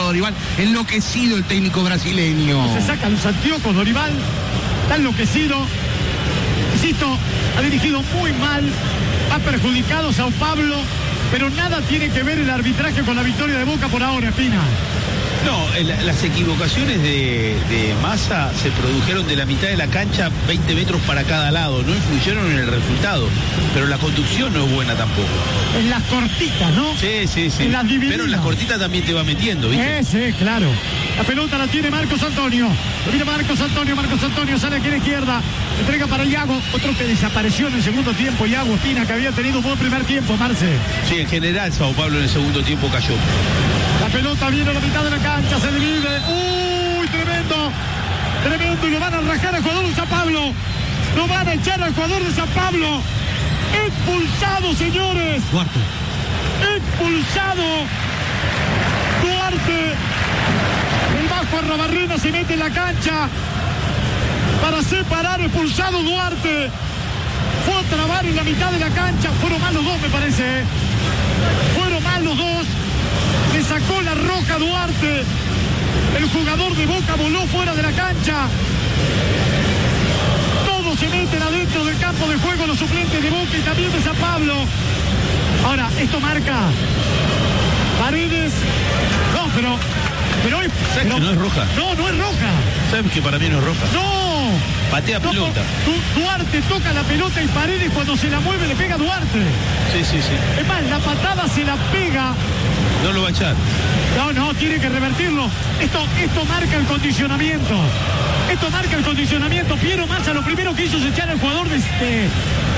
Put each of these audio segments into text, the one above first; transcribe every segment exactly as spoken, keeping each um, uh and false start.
Dorival, enloquecido el técnico brasileño. Se saca los anteojos Dorival, está enloquecido. Insisto, ha dirigido muy mal, ha perjudicado a Sao Paulo, pero nada tiene que ver el arbitraje con la victoria de Boca por ahora, Espina. No, el, las equivocaciones de, de Massa se produjeron de la mitad de la cancha, veinte metros para cada lado, no influyeron en el resultado, pero la conducción no es buena tampoco. En las cortitas, ¿no? Sí, sí, sí. En las divididas. Pero en las cortitas también te va metiendo, ¿viste? Eh, sí, claro. La pelota la tiene Marcos Antonio. Lo mira Marcos Antonio, Marcos Antonio sale aquí a la izquierda. Entrega para Iago, otro que desapareció en el segundo tiempo. Iago Espina, que había tenido un buen primer tiempo, Marce. Sí, en general Sao Paulo en el segundo tiempo cayó. La pelota viene a la mitad de la cancha, se divide. ¡Uy, tremendo! Tremendo, y lo van a rajar al jugador de Sao Paulo. Lo van a echar al jugador de Sao Paulo. Expulsado, señores. Duarte. Expulsado. Duarte. El bajo Arrabarrena se mete en la cancha para separar. Expulsado Duarte. Fue a trabar en la mitad de la cancha. Fueron mal los dos, me parece. Fueron mal los dos. Le sacó la roja Duarte. El jugador de Boca voló fuera de la cancha. Todos se meten adentro del campo de juego, los suplentes de Boca y también de Sao Paulo. Ahora, esto marca Paredes. No, pero... pero, es, ¿Sabes pero que no es roja? No, no es roja. ¿Sabes que para mí no es roja? No. Patea No, pelota. Du- Duarte toca la pelota y Paredes cuando se la mueve le pega a Duarte. Sí, sí, sí. Es más, la patada se la pega. No lo va a echar. No, no, tiene que revertirlo. Esto, esto marca el condicionamiento. Esto marca el condicionamiento. Piero Massa lo primero que hizo es echar al jugador de, de,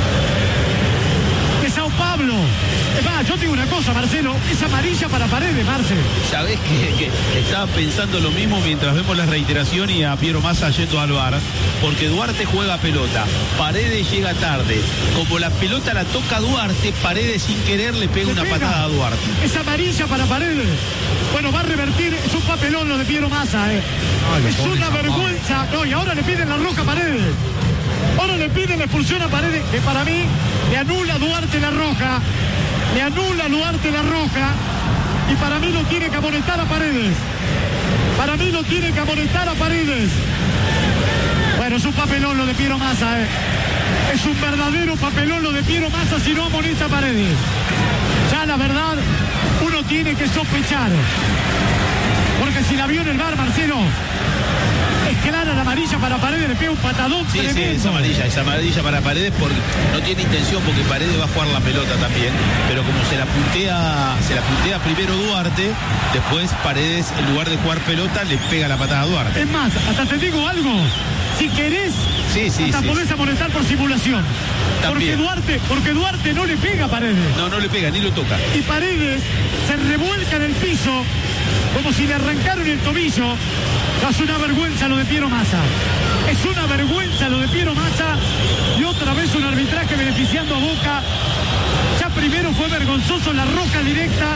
de Sao Paulo. Es más, yo te digo una cosa, Marcelo. Es amarilla para Paredes, Marcelo. Sabés que, que estaba pensando lo mismo mientras vemos la reiteración y a Piero Massa yendo al V A R, porque Duarte juega pelota, Paredes llega tarde, como la pelota la toca Duarte, Paredes sin querer le pega Le una pega. patada a Duarte. Es amarilla para Paredes. Bueno, va a revertir. Es un papelón lo de Piero Massa, eh. Ay, Es pobre una Sao Paulo. vergüenza. No, y ahora le piden la roja a Paredes. Ahora le piden la expulsión a Paredes, que para mí le anula a Duarte la roja. Le anula a Duarte la roja. Y para mí lo tiene que amonestar a Paredes. Para mí lo tiene que amonestar a Paredes. Bueno, es un papelón lo de Piero Massa, eh. Es un verdadero papelón lo de Piero Massa si no amonesta a Paredes. Ya la verdad, uno tiene que sospechar. Porque si la vio en el V A R, Marcelo, es clara la amarilla para Paredes, le pega un patadón Sí, tremendo. sí, es amarilla, es amarilla para Paredes porque no tiene intención porque Paredes va a jugar la pelota también, pero como se la puntea, se la puntea primero Duarte, después Paredes en lugar de jugar pelota le pega la patada a Duarte. Es más, hasta te digo algo. Si querés, Sí, sí, hasta sí. podés amonestar por simulación. Porque También. Duarte, porque Duarte no le pega a Paredes. No, no le pega, ni lo toca. Y Paredes se revuelca en el piso como si le arrancaron el tobillo. Es una vergüenza lo de Piero Massa. Es una vergüenza lo de Piero Massa. Y otra vez un arbitraje beneficiando a Boca. Ya primero fue vergonzoso la roja directa.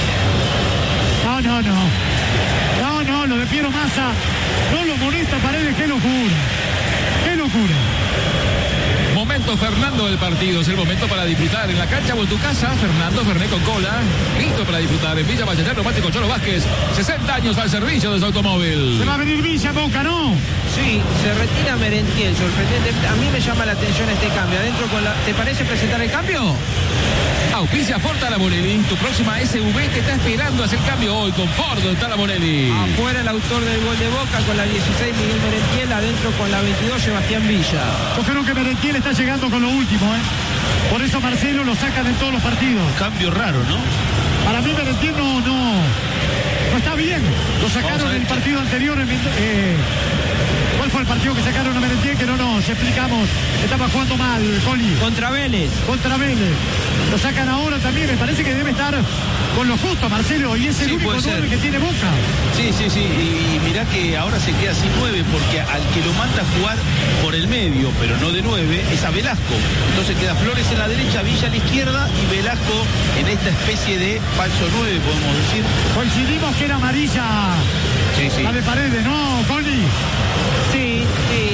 No, no, no. No, no, lo de Piero Massa. No lo molesta Paredes, qué locura. Qué locura. Momento Fernando del partido, es el momento para disfrutar en la cancha o en tu casa. Fernando Fernet con cola, listo para disfrutar en Villa Ballester, Neumático Cholo Vázquez, sesenta años al servicio de su automóvil. Se va a venir Villa, Boca, ¿no? Sí, se retira Merentiel, sorprendente. A mí me llama la atención este cambio. Adentro con la... ¿Te parece presentar el cambio? Auspicia Ford Talamorelli, tu próxima S U V te está esperando a hacer cambio hoy con Ford Talamorelli. Afuera el autor del gol de Boca con la dieciséis, Miguel Merentiel. Adentro con la veintidós, Sebastián Villa. Yo creo que Merentiel está llegando con lo último, ¿eh? Por eso Marcelo lo sacan en todos los partidos. Cambio raro, ¿no? Para mí Merentiel no, no, no está bien. Lo sacaron en el partido anterior. En, eh, ¿Cuál fue el partido que sacaron a Merentiel? Que no nos explicamos. Estaba jugando mal, Coli. Contra Vélez. Contra Vélez. Lo sacan ahora también. Me parece que debe estar con lo justo, Marcelo. Y es el Sí, único puede ser. nueve que tiene Boca. Sí, sí, sí. Y, y mirá que ahora se queda sin nueve porque al que lo manda a jugar por el medio, pero no de nueve, es a Velasco. Entonces queda Flores en la derecha, Villa a la izquierda y Velasco en esta especie de falso nueve, podemos decir. Coincidimos que era amarilla. Sí, sí. La de Paredes, ¿no, Coli? Sí, sí.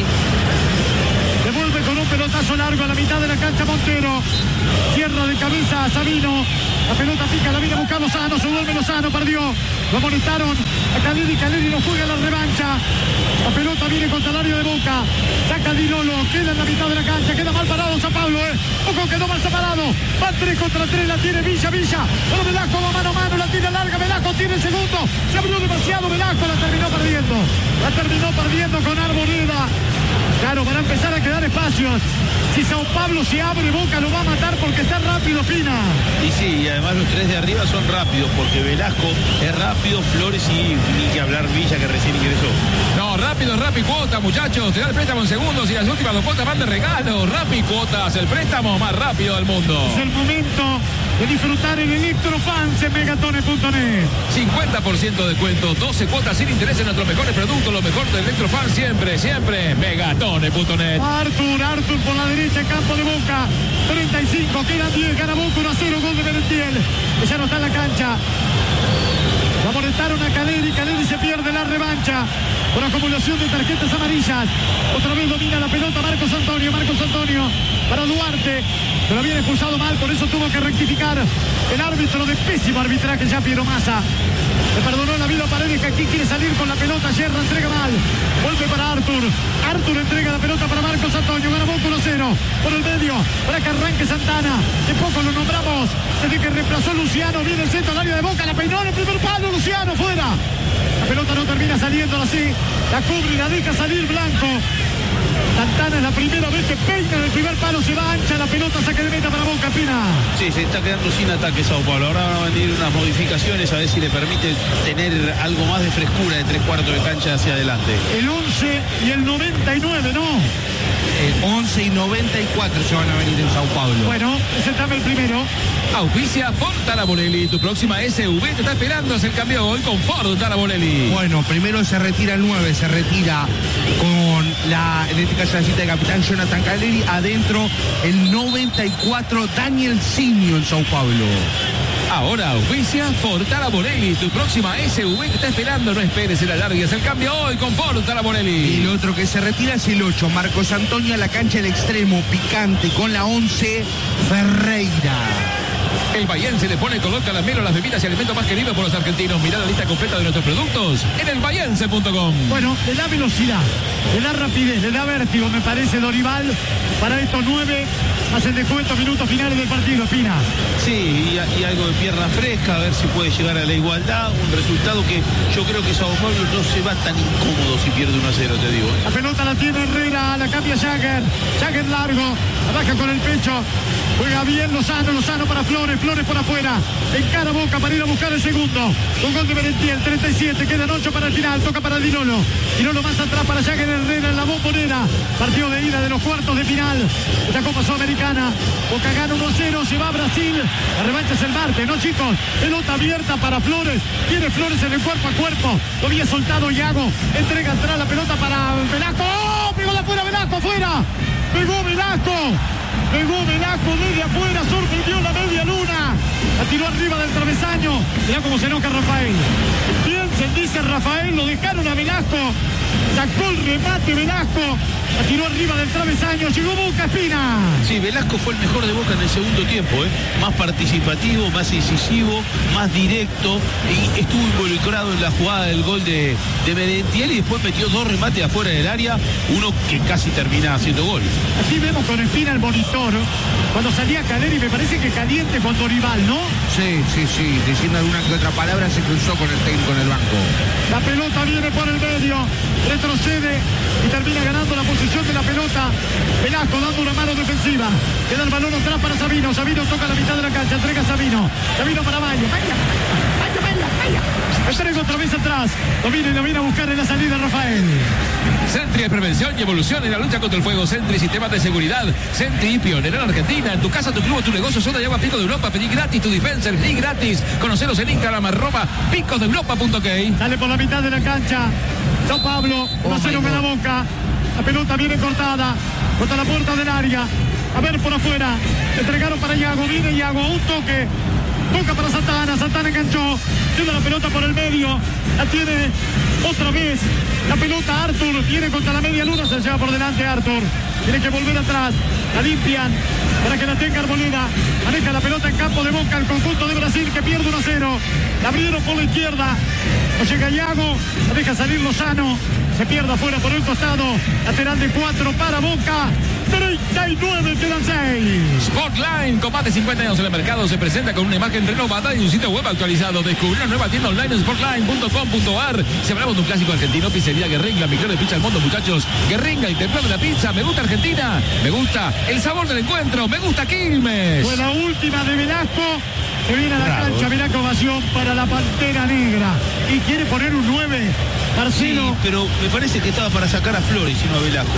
Devuelve con un pelotazo largo a la mitad de la cancha Montero. Cierra de cabeza a Sabino. La pelota pica, la viene a buscar Lozano, se vuelve Lozano, perdió. Lo amonestaron a Caleri, Caleri no juega la revancha. La pelota viene contra el área de Boca. Saca Di Lolo, queda en la mitad de la cancha, queda mal parado San Pablo, eh. Ojo, quedó mal separado. Va tres contra tres, la tiene Villa, Villa. Pero Velasco va mano a mano, la tira larga, Velasco tiene el segundo. Se abrió demasiado Velasco, la terminó perdiendo. La terminó perdiendo con Arboleda. Claro, para empezar a quedar espacios. Si Sao Paulo se abre, Boca lo va a matar porque está rápido, Pina. Y sí, y además los tres de arriba son rápidos, porque Velasco es rápido, Flores y ni que hablar Villa, que recién ingresó. No, rápido, Rappi Cuota, muchachos. Te da el préstamo en segundos y las últimas dos cuotas van de regalo. Rappi Cuotas, el préstamo más rápido del mundo. Es el momento de disfrutar el Electrofans en Megatones punto net. cincuenta por ciento de descuento, doce cuotas sin interés en nuestros mejores productos. Lo mejor de Electrofans siempre, siempre. Megatones punto net. Artur, Artur por la derecha, campo de Boca. treinta y cinco, quedan diez, gana Boca uno a cero, gol de Merentiel. Que ya no está en la cancha. Lo amonestaron a Caleri, Caleri se pierde la revancha por acumulación de tarjetas amarillas. Otra vez domina la pelota Marcos Antonio, Marcos Antonio para Duarte, pero había expulsado mal, por eso tuvo que rectificar el árbitro de pésimo arbitraje, ya Piero Massa. Le perdonó la vida a Paredes, que aquí quiere salir con la pelota. Yerra entrega mal, vuelve para Artur. Artur entrega la pelota para Marcos Antonio, gana Boca uno a cero por el medio, para que arranque Santana. De poco lo nombramos desde que reemplazó Luciano. Viene el centro al área de Boca, la peinó en el primer palo, Luciano fuera. La pelota no termina saliendo así, la cubre y la deja salir Blanco. Santana es la primera vez que peina en el primer palo, se va ancha la pelota, saque de meta para Boca, Pina. Sí, se está quedando sin ataque Sao Paulo. Ahora van a venir unas modificaciones a ver si le permite tener algo más de frescura de tres cuartos de cancha hacia adelante. El once y el noventa y nueve, ¿no? El once y noventa y cuatro se van a venir en Sao Paulo. Bueno, presentame el primero. Auspicia Ford Taraborelli. Tu próxima S U V te está esperando. Es el cambio de gol con Ford Taraborelli. Bueno, primero se retira el nueve, se retira con la, en este caso la cita de capitán Jonathan Caleri. Adentro el noventa y cuatro, Daniel Sinio en Sao Paulo. Ahora auspicia Ford Taraborelli. Tu próxima S U V te está esperando. No esperes el alargue. Es el cambio hoy con Ford Taraborelli. Y el otro que se retira es el ocho, Marcos Antonio a la cancha del extremo, picante con la once, Ferreira. El Bahiense le pone color caramelo a las bebidas y alimentos más queridos por los argentinos. Mirá la lista completa de nuestros productos en el bahiense punto com. Bueno, le da velocidad, le da rapidez, le da vértigo, me parece, Dorival, para estos nueve, más el descuento, minutos finales del partido, Pina. Sí, y, y algo de pierna fresca, a ver si puede llegar a la igualdad. Un resultado que yo creo que Sao Paulo no se va tan incómodo si pierde uno a cero, te digo. La pelota la tiene Herrera, la cambia Jagger, Jagger largo, la baja con el pecho, juega bien Lozano, Lozano para Flores, Flores por afuera, encara Boca para ir a buscar el segundo, con gol de Merentiel, treinta y siete, quedan ocho para el final, toca para Di Lolo, Di Lolo más atrás para Jagger Herrera en la bombonera, partido de ida de los cuartos de final, esta Copa Sudamericana. Boca gana uno a cero, se va a Brasil, la revancha es el martes, ¿no, chicos? Pelota abierta para Flores, tiene Flores en el cuerpo a cuerpo, lo había soltado Iago, entrega atrás la pelota para Velasco, ¡oh! Pegó la fuera Velasco, fuera, pegó Velasco, pegó Velasco desde afuera, sorprendió la media luna, la tiró arriba del travesaño, mirá cómo se enoja Rafael, bien se dice Rafael, lo dejaron a Velasco, sacó el remate Velasco, la tiró arriba del travesaño, llegó Boca, Espina. Sí, Velasco fue el mejor de Boca en el segundo tiempo, ¿eh? Más participativo, más incisivo, más directo, y estuvo involucrado en la jugada del gol de, de Merentiel, y después metió dos remates afuera del área, uno que casi termina haciendo gol. Aquí vemos con Espina el monitor, cuando salía Caleri, me parece que caliente con Dorival, ¿no? Sí, sí, sí, diciendo alguna que otra palabra se cruzó con el técnico en el banco. La pelota viene por el medio, retrocede y termina ganando la posición de la pelota. Velasco dando una mano defensiva. Queda el balón atrás para Sabino. Sabino toca la mitad de la cancha, entrega a Sabino. Sabino para Mayo. Vaya, vaya, vaya, vaya. Entrega otra vez atrás. Domina y lo viene a buscar en la salida Rafael. Sentry es prevención y evolución en la lucha contra el fuego. Sentry, sistemas de seguridad. Sentry, pionero en Argentina. En tu casa, tu club, tu negocio, zona de agua Pico de Europa. Pedí gratis tu dispenser, pedí gratis. Conoceros en Instagram, arroba picos de Europa punto ok. Sale por la mitad de la cancha. Sao Paulo, uno a cero la Boca. La pelota viene cortada contra la puerta del área. A ver por afuera. Entregaron para Iago. Viene Iago. Un toque. Toca para Santana. Santana enganchó. Tiene la pelota por el medio. La tiene otra vez. La pelota Artur. Viene contra la media luna. Se lleva por delante Artur. Tiene que volver atrás. La limpian para que la tenga Arboleda. Maneja la pelota en campo de Boca el conjunto de Brasil que pierde uno a cero. La abrieron por la izquierda. No llega Iago. La deja salir Lozano. Se pierde afuera por el costado. Lateral de cuatro para Boca. treinta y nueve, quedan seis. Sportline, con más de cincuenta años en el mercado, se presenta con una imagen renovada y un sitio web actualizado. Descubrí una nueva tienda online en sportline punto com punto ar. Si hablamos de un clásico argentino, pizzería Guerringa, la mejor de pizza del mundo, muchachos. Guerringa, el templo de la pizza. Me gusta Argentina, me gusta el sabor del encuentro, me gusta Quilmes. Fue la última de Velasco. Se viene a la Bravo. cancha, mirá qué ovación para la Pantera Negra. Y quiere poner un nueve, Marcelo. Sí, pero me parece que estaba para sacar a Flores y no a Velasco.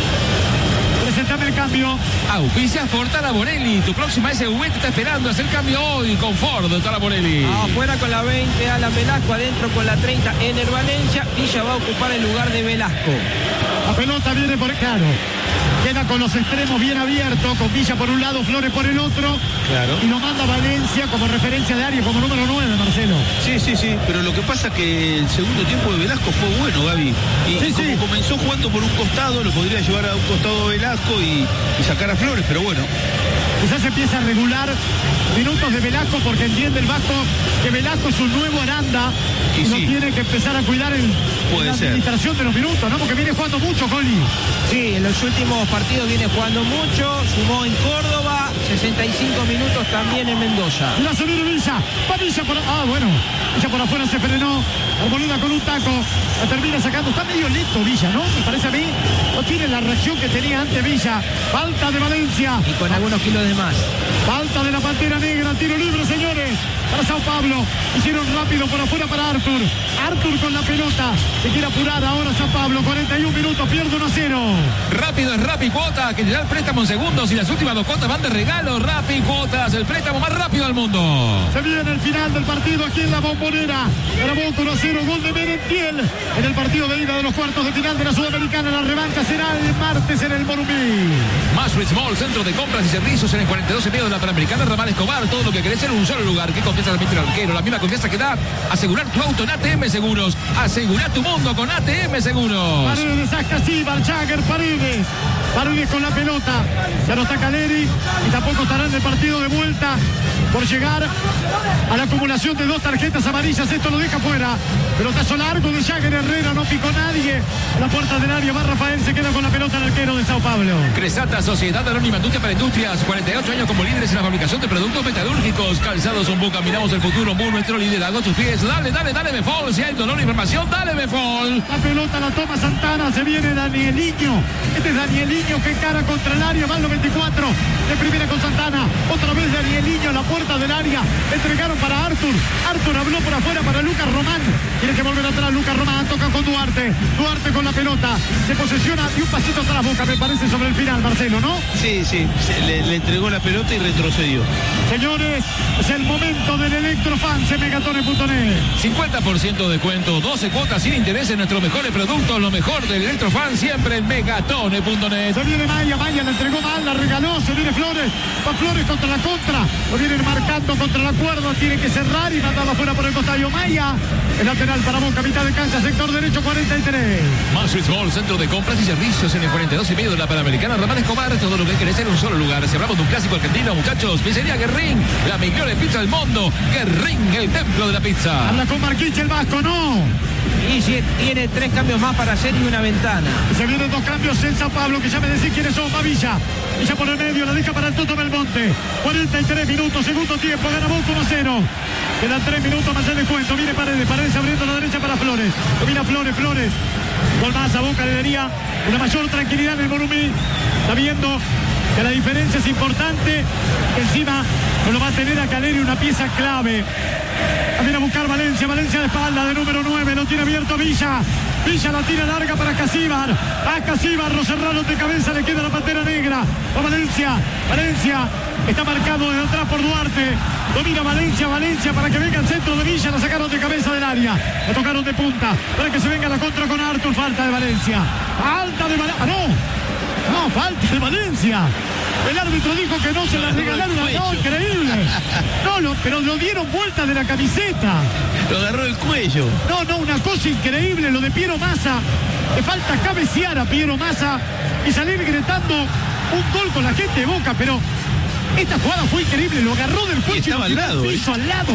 ¿eh? Presentame el cambio. Auspicia Ford Tala Bonelli. Tu próxima S U V te está esperando. Hacer cambio hoy con Ford Tala Bonelli. Afuera con la veinte, Alan Velasco. Adentro con la treinta, Ener Valencia. Villa va a ocupar el lugar de Velasco. La pelota viene por claro. Queda con los extremos bien abiertos, con Villa por un lado, Flores por el otro. Claro. Y lo manda Valencia como referencia de área, como número nueve, Marcelo. Sí, sí, sí. Pero lo que pasa es que el segundo tiempo de Velasco fue bueno, Gaby. Y, sí, y como sí. comenzó jugando por un costado, lo podría llevar a un costado Velasco y, y sacar a Flores, pero bueno. Quizás empieza a regular minutos de Velasco porque entiende el Vasco que Velasco es un nuevo Aranda y, y sí. lo tiene que empezar a cuidar en, en la administración de los minutos, ¿no? Porque viene jugando mucho, Coli. Sí, en los últimos partidos viene jugando mucho, sumó en Córdoba, sesenta y cinco minutos también en Mendoza. La se viene Villa, va Villa por... Ah, bueno, Villa por afuera se frenó, Arboleda con un taco, la termina sacando, está medio lento Villa, ¿no? Me parece a mí, no tiene la reacción que tenía antes Villa, falta de Valencia. Y con algunos kilos de más. Falta de la Pantera Negra, tiro libre, señores, para Sao Pablo. Hicieron rápido por afuera para Artur. Artur con la pelota, se quiere apurar ahora Sao Pablo, cuarenta y un minutos, pierde uno a cero. Rápido es Rappi Cuota, que te da el préstamo en segundos y las últimas dos cuotas van de regalo. Rappi Cuotas, el préstamo más rápido del mundo. Se viene el final del partido aquí en la Bombonera. Ganó uno a cero, gol de Merentiel en el partido de ida de los cuartos de final de la Sudamericana. La revancha será el martes en el Morumbí. Maastricht Mall, centro de compras y servicios en el cuarenta y dos y medio de la Panamericana, Ramal Escobar. Todo lo que querés en un solo lugar. ¿Qué confianza transmite el arquero? La misma confianza que da asegurar tu auto en A T M Seguros. Asegurar tu mundo con A T M Seguros. Paredes, Ascasíbar, Jagger, Paredes. Paredes con la pelota. Ya no está Caleri y tampoco estará en el partido de vuelta por llegar a la acumulación de dos tarjetas amarillas. Esto lo deja fuera. Pelotazo largo de Jagger, Herrera, no picó nadie. A la puerta del área va Rafael, se queda con la pelota el arquero de Sao Pablo. Cresata, Sociedad Anónima Industria para Industrias, cuarenta y ocho años como líderes en la fabricación de productos metalúrgicos. Calzados un Boca, miramos el futuro, muy nuestro liderazgo a tus pies. Dale, dale, dale, Befol. Si hay dolor e información, dale, Befol. La pelota la toma Santana, se viene Danieliño. Este es Danieliño que encara contra el área, va al noventa y cuatro. De primera con Santana, otra vez Danieliño a la puerta del área. Entregaron para Artur. Artur habló por afuera para Lucas Román. Tiene que volver atrás Lucas Román, toca con Duarte. Duarte con la pelota, se posesiona y un pasito atrás Boca, me parece, sobre el final, Marcelo, ¿no? Sí, sí, le, le entregó la pelota y retrocedió. Señores, es el momento del Electrofans en megatone punto net. cincuenta por ciento de descuento, doce cuotas sin interés en nuestros mejores productos. Lo mejor del Electrofans siempre en megatone punto net. Se viene Maya, Maya la entregó mal, la regaló, se viene Flores, va Flores contra la contra, lo vienen marcando contra la cuerda, tiene que cerrar y mandarla afuera por el costado. Maya, el lateral para Boca, mitad de cancha, sector derecho cuarenta y tres. Maastricht Mall, centro de compras y servicios en el cuarenta y dos y medio de la Panamericana, Ramal Escobar. Todo lo que querés en un solo lugar. Si hablamos de un clásico argentino, muchachos, pizzería Guerrín, la mejor pizza del mundo. Guerrín, el templo de la pizza. Habla con Marquich el Vasco, no. Y si tiene tres cambios más para hacer y una ventana. Se vienen dos cambios en Sao Pablo, que ya me decís quiénes son. Va Villa. Villa por el medio, la deja para el Toto Belmonte. cuarenta y tres minutos, segundo tiempo, gana Boca uno a cero. Quedan tres minutos más el descuento. Viene Paredes, Paredes abriendo a la derecha para Flores. Domina Flores, Flores. Gol más a Boca, le daría una mayor tranquilidad en el Morumbí. Está viendo que la diferencia es importante, que encima no lo va a tener a Caleri, una pieza clave. Viene a buscar Valencia, Valencia de espalda, de número nueve, lo tiene abierto Villa. Villa la tira larga para Casíbar. A Casíbar, lo cerraron de cabeza, le queda la Pantera Negra. Va Valencia, Valencia está marcado desde atrás por Duarte. Domina Valencia, Valencia para que venga el centro de Villa, la sacaron de cabeza del área. La tocaron de punta para que se venga la contra con Artur. Falta de Valencia. Falta de Valencia. Ah, no. No, falta de Valencia. El árbitro dijo que no se la regalaron. No, increíble. No, lo, pero lo dieron vuelta de la camiseta. Lo agarró el cuello. No, no, una cosa increíble. Lo de Piero Massa. Le falta cabecear a Piero Massa y salir gritando un gol con la gente de Boca, pero esta jugada fue increíble. Lo agarró del cuello y, y lo tiró al piso ¿eh? al lado.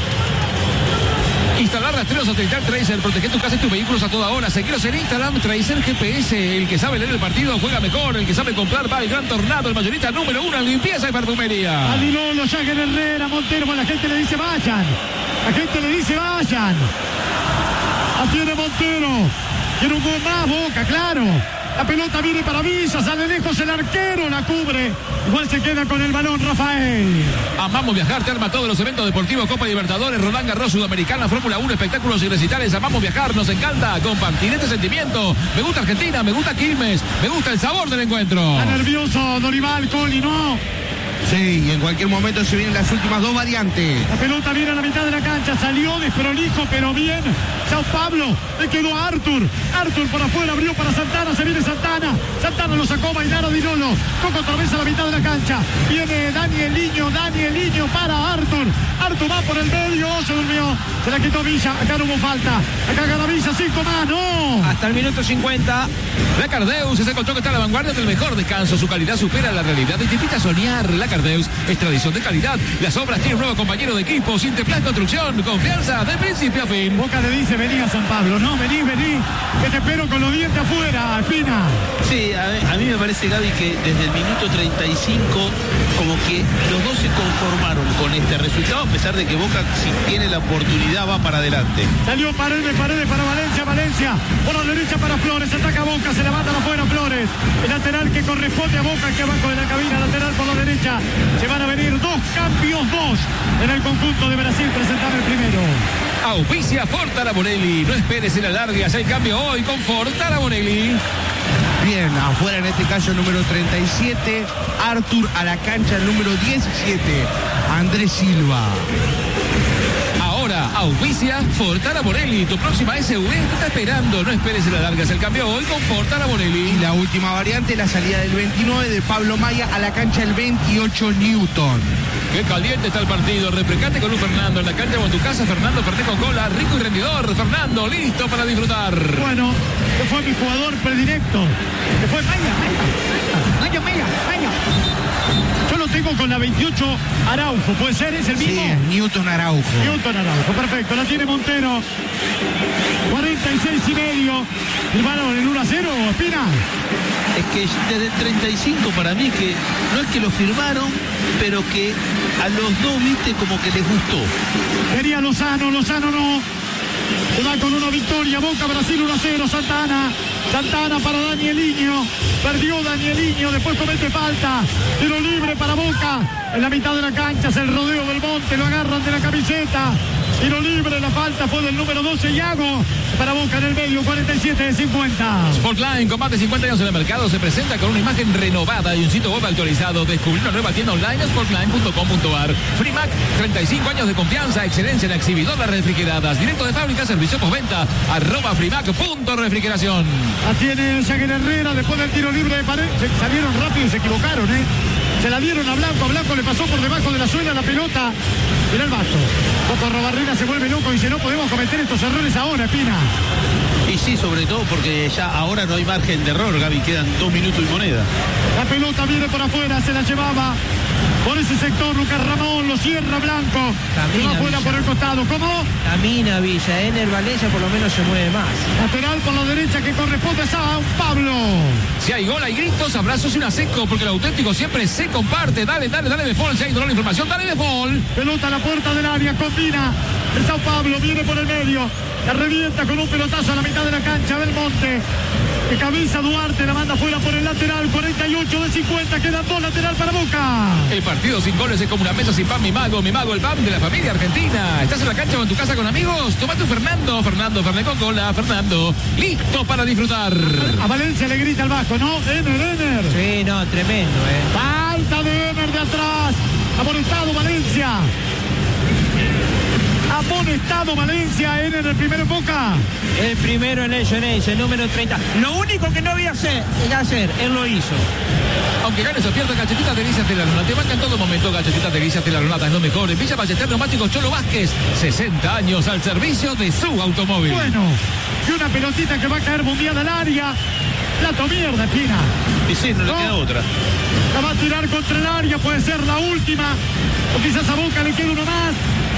Instalar rastreros satelital Tracer, protege tu casa y tus vehículos a toda hora. Seguiros en Instagram, Tracer G P S. El que sabe leer el partido juega mejor. El que sabe comprar va al Gran Tornado, el mayorista número uno en limpieza y perfumería. Adilolo, Jagger Herrera, Montero, la gente le dice vayan. La gente le dice vayan. La tiene Montero. Quiere un gol más, Boca, claro. La pelota viene para Villa, sale lejos el arquero, la cubre. Igual se queda con el balón Rafael. Amamos viajar, te arma todos los eventos deportivos, Copa Libertadores, Roland Garros, Sudamericana, Fórmula uno, espectáculos y recitales. Amamos viajar, nos encanta compartir este sentimiento. Me gusta Argentina, me gusta Quilmes, me gusta el sabor del encuentro. Está nervioso Dorival, Coli, ¿no? Sí, y en cualquier momento se vienen las últimas dos variantes. La pelota viene a la mitad de la cancha, salió desprolijo, pero bien. Sao Pablo, le quedó a Artur. Artur por afuera, abrió para Santana, se viene Santana. Santana lo sacó a bailar a Dinolo. Toca otra vez a la mitad de la cancha. Viene Danieliño, Danieliño para Artur. Artur va por el medio, se durmió. Se la quitó Villa, acá no hubo falta. Acá gana Villa, cinco más, no. Hasta el minuto cincuenta. La Cardeus es el colchón que está a la vanguardia del mejor descanso. Su calidad supera la realidad y te invita a soñar. La Cardeus es tradición de calidad. Las obras tienen un nuevo compañero de equipo. Sinterplan Construcción. Confianza de principio a fin. Boca le dice, vení a San Pablo. No, vení, vení. Que te espero con los dientes afuera, Espina. Sí, a, a mí me parece, Gaby, que desde el minuto treinta y cinco como que los dos se conformaron con este resultado, a pesar de que Boca, si tiene la oportunidad, va para adelante. Salió Paredes, Paredes para Valencia, Valencia. Por la derecha para Flores. Ataca Boca, se la manda afuera Flores. El lateral que corresponde a Boca, que abajo de la cabina, lateral por la derecha. Se van a venir dos cambios, dos en el conjunto de Brasil. Presentar el primero. Auspicia Fortara Bonelli. No esperes en la larga. Haz el cambio hoy con Fortara Bonelli. Bien, afuera en este caso el número treinta y siete. Artur a la cancha el número diecisiete. Andrés Silva. Ahora, auspicia Fortara Bonelli. Tu próxima S U V te está esperando. No esperes en la larga. Haz el cambio hoy con Fortara Bonelli. Y la última variante, la salida del veintinueve de Pablo Maya a la cancha el veintiocho Newton. Qué caliente está el partido. Refrescate con un Fernando en la cancha o en tu casa. Fernando Fernet con cola, rico y rendidor. Fernando, listo para disfrutar. Bueno, que fue mi jugador predilecto. Que fue Maya, Maya, Maya, Maya, Maya. Yo lo tengo con la veintiocho Araujo. ¿Puede ser? ¿Es el mismo? Sí, Newton Araujo. Newton Araujo, perfecto. La tiene Montero. cuarenta y seis y medio. ¿El balón en uno a cero, Espina? Es que desde el treinta y cinco para mí que no es que lo firmaron, pero que a los dos, viste, como que les gustó. Quería Lozano, Lozano no. Se va con una victoria. Boca, Brasil uno a cero. Santana. Santana para Danieliño. Perdió Danieliño. Después comete falta. Tiro libre para Boca. En la mitad de la cancha es el rodeo del Monte. Lo agarran de la camiseta. Tiro libre. La falta fue del número doce, Iago. Para Boca en el medio. cuarenta y siete de cincuenta. Sportline, con más de cincuenta años en el mercado, se presenta con una imagen renovada y un sitio web actualizado. Descubrir una nueva tienda online, sportline punto com punto ar. Frimac, treinta y cinco años de confianza, excelencia en exhibidoras refrigeradas. Directo de fábrica, servicio postventa. Arroba Frimac punto refrigeración. La tiene Jagger Herrera después del tiro libre de Paredes. Se salieron rápido y se equivocaron, ¿eh? Se la dieron a Blanco. A Blanco le pasó por debajo de la suela la pelota. Mirá el vaso. Coco Robarrena se vuelve loco y dice, no podemos cometer estos errores ahora, Espina. Y sí, sobre todo porque ya ahora no hay margen de error, Gaby. Quedan dos minutos y moneda. La pelota viene por afuera, se la llevaba por ese sector Lucas Ramón, lo cierra Blanco. Camina, va afuera Villa. por el costado. ¿Cómo? Camina Villa. Ener Valencia por lo menos se mueve más. Lateral por la derecha que corresponde a Sao Pablo. Si hay gol, hay gritos, abrazos y una seco, porque el auténtico siempre se comparte. Dale, dale, dale de Fol. Si hay dolor de información, dale de Fol. Pelota a la puerta del área, combina. El Sao Pablo viene por el medio. La revienta con un pelotazo a la mitad de la cancha. Belmonte. Que cabeza Duarte, la manda fuera por el lateral. cuarenta y ocho de cincuenta. Quedan dos lateral para Boca. El partido sin goles es como una mesa sin pan, mi mago, mi mago, el pan de la familia argentina. ¿Estás en la cancha o en tu casa con amigos? Tómate un Fernando, Fernando, Fernet con cola, Fernando. Listo para disfrutar. A Valencia le grita al vasco, ¿no? Ener, Ener. Sí, no, tremendo, eh. Falta de Ener de atrás. Amonestado Valencia. amonestado Valencia en el primero en Boca. El primero en el Geneise, el número treinta. Lo único que no había hacer, hacer, él lo hizo. Aunque ganes o pierdas, Galletitas Delicias de la Luna te banca en todo momento. Galletitas Delicias de la Luna es lo mejor. En Villa Ballester, Neumáticos Cholo Vázquez, sesenta años al servicio de su automóvil. Bueno, y una pelotita que va a caer bombeada al área. Plato mierda, Espina. Y sí, no, no le queda otra. La va a tirar contra el área, puede ser la última. O quizás a Boca le queda uno más.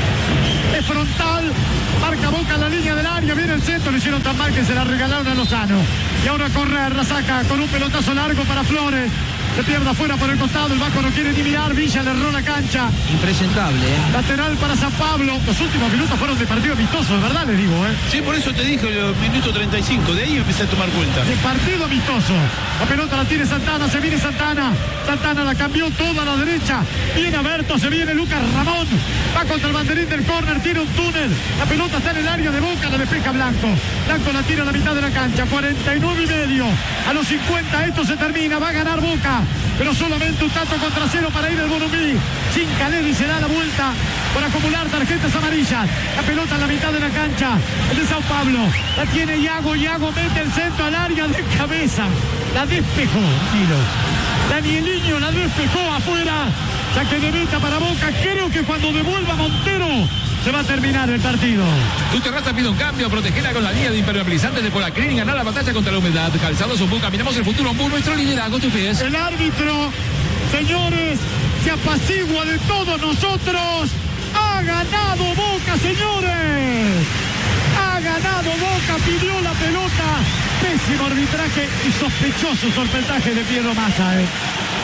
Es frontal, marca Boca en la línea del área, viene el centro, le hicieron tan mal que se la regalaron a Lozano. Y ahora correr, la saca con un pelotazo largo para Flores. Se pierde afuera por el costado, el Vasco no quiere ni mirar, Villa le erró la cancha. Impresentable, ¿eh? Lateral para San Pablo. Los últimos minutos fueron de partido amistoso, de verdad les digo, ¿eh? Sí, por eso te dije el minuto treinta y cinco, de ahí empecé a tomar cuenta. De partido amistoso. La pelota la tiene Santana, se viene Santana. Santana la cambió toda a la derecha. Viene Aberto, se viene Lucas Ramón. Va contra el banderín del córner, tiene un túnel. La pelota está en el área de Boca, la despeja Blanco. Blanco la tira a la mitad de la cancha, cuarenta y nueve y medio. A los cincuenta esto se termina, va a ganar Boca. Pero solamente un tanto contra cero para ir al Borumbí. Sin Caleri se da la vuelta por acumular tarjetas amarillas. La pelota en la mitad de la cancha. El de Sao Pablo. La tiene Iago. Iago mete el centro al área de cabeza. La despejó, Milo. Danieliño la despejó afuera. Saque de meta para Boca. Creo que cuando devuelva Montero se va a terminar el partido. Tu terraza pide un cambio, protegela con la línea de impermeabilizantes de Polacrin y ganar la batalla contra la humedad. Calzados Ombú, caminamos el futuro Ombú, nuestro liderazgo, tus pies. El árbitro, señores, se apacigua de todos nosotros. Ha ganado Boca, señores. Ha ganado Boca, pidió la pelota. Pésimo arbitraje y sospechoso sorpetaje de Piero Massa. Eh.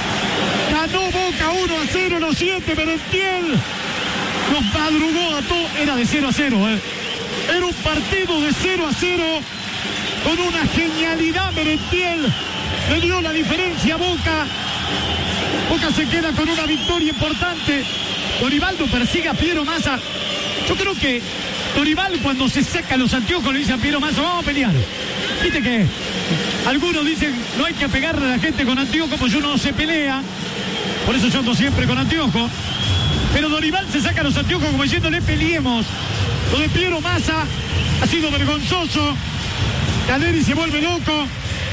Ganó Boca uno a cero, los siete, Merentiel. Nos madrugó a todo, era de cero a cero, ¿eh? Era un partido de cero a cero, con una genialidad Merentiel, le dio la diferencia a Boca. Boca se queda con una victoria importante. Dorivaldo persigue a Piero Massa. Yo creo que Dorival cuando se saca los anteojos le dice a Piero Massa, vamos a pelear. Viste que algunos dicen, no hay que pegarle a la gente con anteojos, pues uno no se pelea. Por eso yo ando siempre con anteojos. Pero Dorival se saca los anteojos como diciéndole peleemos. Lo de Piero Massa ha sido vergonzoso. Caleri se vuelve loco.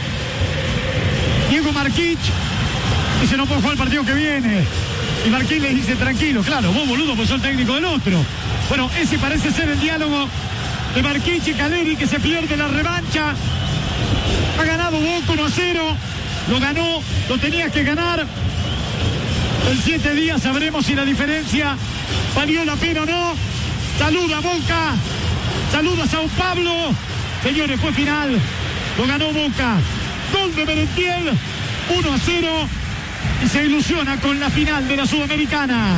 Diego Marquich dice no puedo jugar el partido que viene. Y Marquich le dice tranquilo, claro, vos boludo pues sos técnico del otro. Bueno, ese parece ser el diálogo de Marquich y Caleri, que se pierde la revancha. Ha ganado Boca uno a cero. Lo ganó, lo tenías que ganar. En siete días sabremos si la diferencia valió la pena o no. Saluda Boca, saluda Sao Pablo. Señores, fue final. Lo ganó Boca. Gol de Merentiel, uno a cero. Y se ilusiona con la final de la Sudamericana.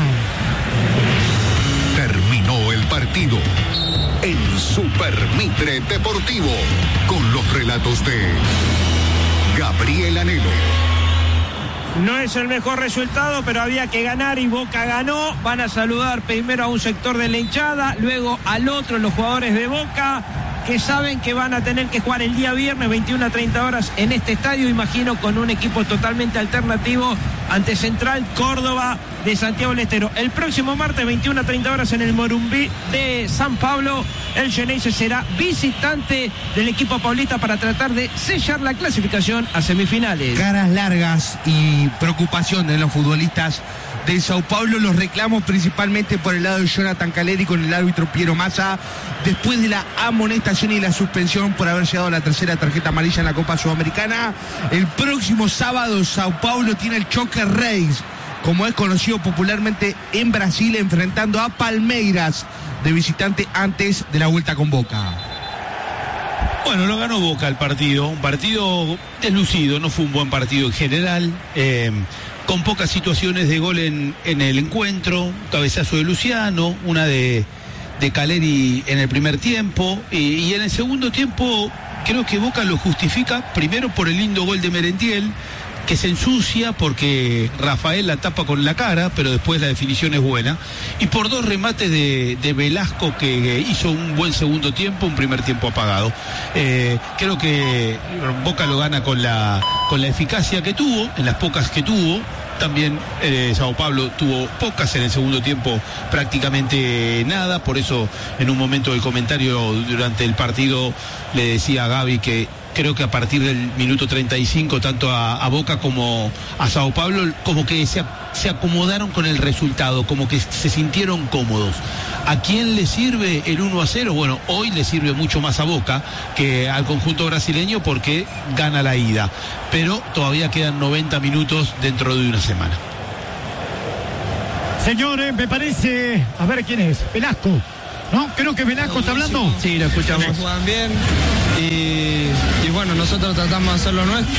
Terminó el partido en Super Mitre Deportivo con los relatos de Gabriel Anelo. No es el mejor resultado, pero había que ganar y Boca ganó. Van a saludar primero a un sector de la hinchada, luego al otro, los jugadores de Boca, que saben que van a tener que jugar el día viernes veintiuna a treinta horas en este estadio, imagino con un equipo totalmente alternativo ante Central Córdoba de Santiago del Estero. El próximo martes veintiuna a treinta horas en el Morumbí de San Pablo, el Geneise será visitante del equipo paulista para tratar de sellar la clasificación a semifinales. Caras largas y preocupación de los futbolistas de Sao Paulo, los reclamos principalmente por el lado de Jonathan Caleri con el árbitro Piero Massa, después de la amonestación y la suspensión por haber llegado a la tercera tarjeta amarilla en la Copa Sudamericana. El próximo sábado Sao Paulo tiene el choque Reis, como es conocido popularmente en Brasil, enfrentando a Palmeiras de visitante antes de la vuelta con Boca. Bueno, lo ganó Boca el partido, un partido deslucido, no fue un buen partido en general, eh, con pocas situaciones de gol en, en el encuentro, un cabezazo de Luciano, una de, de Caleri en el primer tiempo, y, y en el segundo tiempo creo que Boca lo justifica primero por el lindo gol de Merentiel, que se ensucia porque Rafael la tapa con la cara, pero después la definición es buena, y por dos remates de, de Velasco, que hizo un buen segundo tiempo, un primer tiempo apagado. Eh, creo que Boca lo gana con la, con la eficacia que tuvo, en las pocas que tuvo, También eh, Sao Paulo tuvo pocas en el segundo tiempo, prácticamente nada. Por eso en un momento del comentario durante el partido le decía a Gaby que creo que a partir del minuto treinta y cinco, tanto a, a Boca como a Sao Paulo, como que se, se acomodaron con el resultado, como que se sintieron cómodos. ¿A quién le sirve el uno a cero? Bueno, hoy le sirve mucho más a Boca que al conjunto brasileño porque gana la ida. Pero todavía quedan noventa minutos dentro de una semana. Señores, me parece... A ver, ¿quién es? Velasco. ¿No? Creo que Velasco está hablando. Sí, lo escuchamos. Juegan bien y, y bueno, nosotros tratamos de hacer lo nuestro.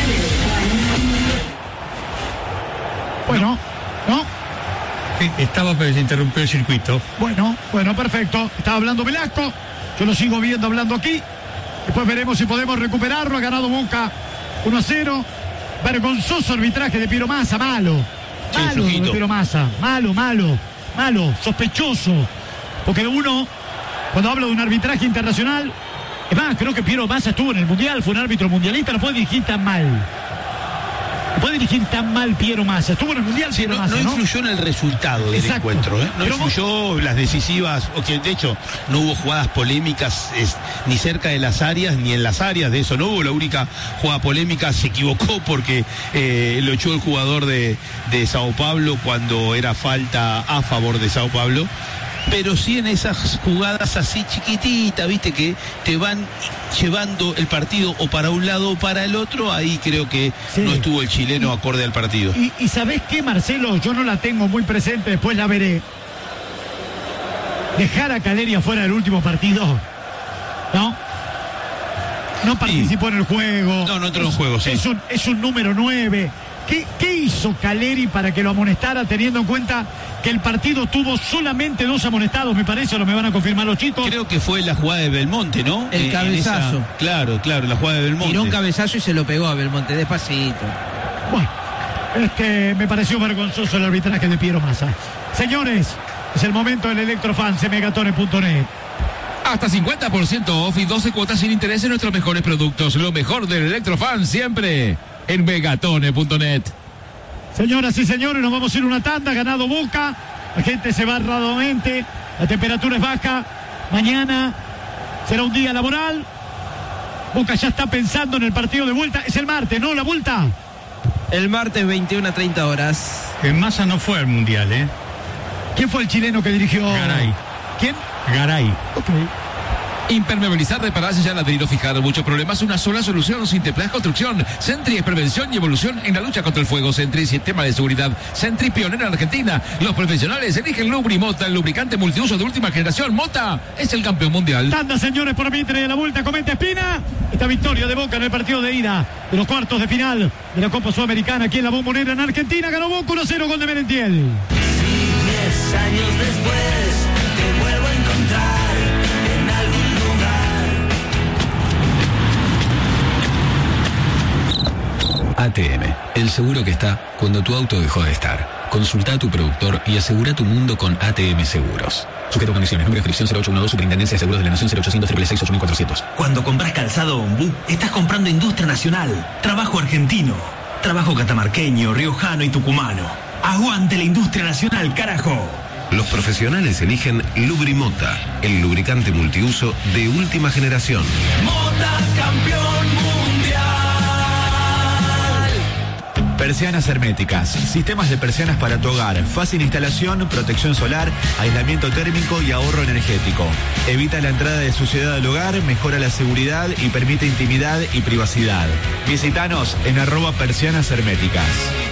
Bueno, ¿no? Estaba, pero se interrumpió el circuito. Bueno, bueno, perfecto. Estaba hablando Velasco. Yo lo sigo viendo hablando aquí. Después veremos si podemos recuperarlo. Ha ganado Boca uno a cero. Vergonzoso arbitraje de Piero Massa. Malo. Malo de Piero Massa. Malo, malo. Malo. Sospechoso. Porque uno, cuando habla de un arbitraje internacional, es más, creo que Piero Massa estuvo en el Mundial, fue un árbitro mundialista, no puede dirigir tan mal. No puede dirigir tan mal Piero Massa. Estuvo en el Mundial, sí, Piero no, Massa, no ¿no? influyó en el resultado del Exacto. encuentro, ¿eh? No Pero influyó vos... las decisivas, o que de hecho no hubo jugadas polémicas es, ni cerca de las áreas, ni en las áreas, de eso no hubo. La única jugada polémica se equivocó porque eh, lo echó el jugador de, de Sao Paulo cuando era falta a favor de Sao Paulo. Pero sí en esas jugadas así chiquititas, viste, que te van llevando el partido o para un lado o para el otro, ahí creo que sí. No estuvo el chileno y, acorde al partido. Y, y ¿sabés qué, Marcelo? Yo no la tengo muy presente, después la veré. Dejar a Caleri afuera del último partido, ¿no? No participó sí. en el juego. No, no entró en el juego, sí. Es un, es un número nueve. ¿Qué, ¿Qué hizo Caleri para que lo amonestara, teniendo en cuenta que el partido tuvo solamente dos amonestados, me parece, o lo me van a confirmar los chicos? Creo que fue la jugada de Belmonte, ¿no? El eh, cabezazo. Esa, claro, claro, la jugada de Belmonte. Tiró un cabezazo y se lo pegó a Belmonte, despacito. Bueno, este, me pareció vergonzoso el arbitraje de Piero Massa. Señores, es el momento del Electrofans en megatone punto net. Hasta cincuenta por ciento off y doce cuotas sin interés en nuestros mejores productos. Lo mejor del Electrofan siempre en megatone punto net. Señoras y señores, nos vamos a ir una tanda. Ganado Boca. La gente se va radamente. La temperatura es baja. Mañana será un día laboral. Boca ya está pensando en el partido de vuelta. Es el martes, ¿no? La vuelta. El martes veintiuna a treinta horas. En Massa no fue al Mundial, ¿eh? ¿Quién fue el chileno que dirigió? Garay. ¿Quién? Garay. Ok. Impermeabilizar, reparar, sellar, adherir o fijar. Muchos problemas, una sola solución. Sinterplas Construcción. Sentry es prevención y evolución en la lucha contra el fuego. Sentry, sistema de seguridad. Sentry, pionera en Argentina. Los profesionales eligen Lubri Mota, el lubricante multiuso de última generación. Mota es el campeón mundial. Tanda, señores, por mí trae la vuelta. Comenta Espina. Esta victoria de Boca en el partido de ida de los cuartos de final de la Copa Sudamericana aquí en la Bombonera en Argentina. Ganó Boca uno a cero, gol de Merentiel. Si diez años después te vuelvo a encontrar en algún A T M, el seguro que está cuando tu auto dejó de estar. Consulta a tu productor y asegura tu mundo con A T M Seguros. Sujeto a condiciones. Número de inscripción cero ocho uno dos, Superintendencia de Seguros de la Nación cero ochocientos, seis seis seis, ocho mil cuatrocientos. Cuando compras calzado Ombú, estás comprando industria nacional, trabajo argentino, trabajo catamarqueño, riojano y tucumano. ¡Aguante la industria nacional, carajo! Los profesionales eligen Lubrimota, el lubricante multiuso de última generación. Mota campeón mundial. Persianas herméticas, sistemas de persianas para tu hogar, fácil instalación, protección solar, aislamiento térmico y ahorro energético. Evita la entrada de suciedad al hogar, mejora la seguridad y permite intimidad y privacidad. Visítanos en arroba persianas herméticas.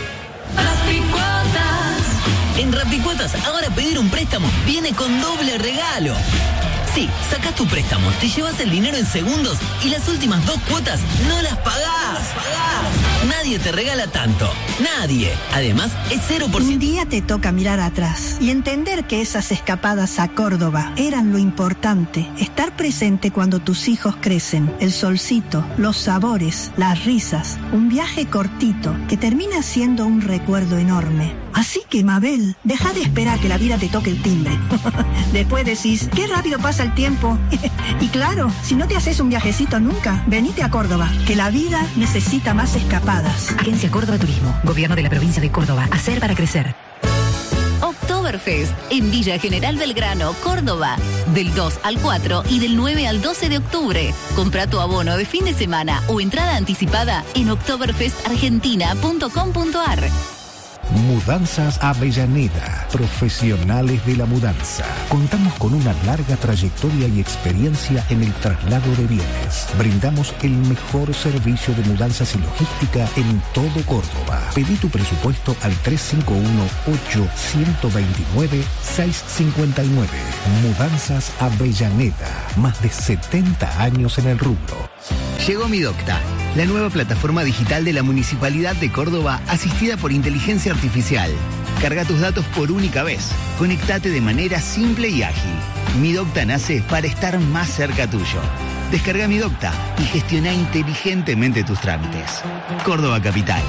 En Rapicuotas, ahora pedir un préstamo viene con doble regalo. Sí, sacás tu préstamo, te llevas el dinero en segundos y las últimas dos cuotas no las pagás. Nadie te regala tanto. Nadie. Además, es cero por ciento. Un día te toca mirar atrás y entender que esas escapadas a Córdoba eran lo importante. Estar presente cuando tus hijos crecen. El solcito, los sabores, las risas. Un viaje cortito que termina siendo un recuerdo enorme. Así que, Mabel, deja de esperar que la vida te toque el timbre. Después decís, qué rápido pasa pasa el tiempo. Y claro, si no te haces un viajecito nunca, venite a Córdoba, que la vida necesita más escapadas. Agencia Córdoba Turismo, Gobierno de la Provincia de Córdoba. Hacer para crecer. Oktoberfest en Villa General Belgrano, Córdoba. Del dos al cuatro y del nueve al doce de octubre. Compra tu abono de fin de semana o entrada anticipada en oktoberfest argentina punto com punto ar. Mudanzas Avellaneda, profesionales de la mudanza. Contamos con una larga trayectoria y experiencia en el traslado de bienes. Brindamos el mejor servicio de mudanzas y logística en todo Córdoba. Pedí tu presupuesto al tres cinco uno, ocho dos nueve, seis cinco nueve. Mudanzas Avellaneda, más de setenta años en el rubro. Llegó Midocta, la nueva plataforma digital de la Municipalidad de Córdoba asistida por inteligencia artificial. Carga tus datos por única vez. Conectate de manera simple y ágil. Midocta nace para estar más cerca tuyo. Descarga Midocta y gestiona inteligentemente tus trámites. Córdoba Capital.